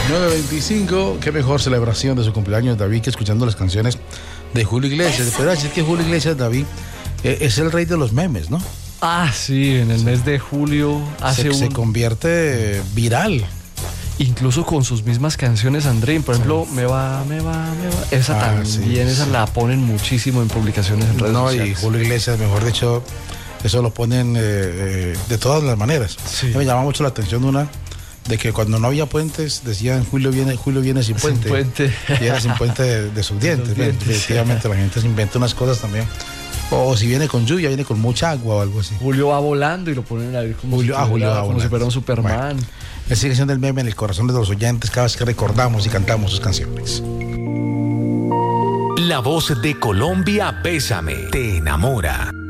9:25, qué mejor celebración de su cumpleaños, David, que escuchando las canciones de Julio Iglesias. Pero decir que Julio Iglesias, David, es el rey de los memes, ¿no? Ah, sí, en el mes de julio se convierte viral. Incluso con sus mismas canciones, André, por ejemplo, Me va. Esa también, esa la ponen muchísimo en publicaciones en redes sociales. Y Julio Iglesias, mejor dicho, eso lo ponen de todas las maneras. Sí. Me llama mucho la atención una de que cuando no había puentes decían Julio viene sin puente. Sin puente. Y era sin puente de sus dientes. Definitivamente la gente se inventa unas cosas también. O si viene con lluvia, viene con mucha agua o algo así. Julio va volando y lo ponen ahí como Julio va volando. Como si fuera un Superman. Bueno, es sigue siendo el meme en el corazón de los oyentes cada vez que recordamos y cantamos sus canciones. La voz de Colombia, Bésame, te enamora.